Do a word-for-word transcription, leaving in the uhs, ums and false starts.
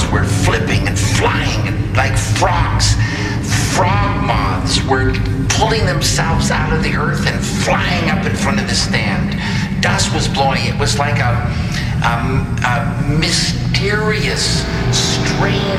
moths were flipping and flying and like frogs. Frog moths were pulling themselves out of the earth and flying up in front of the stand. Dust was blowing. It was like a, a, a mysterious, strange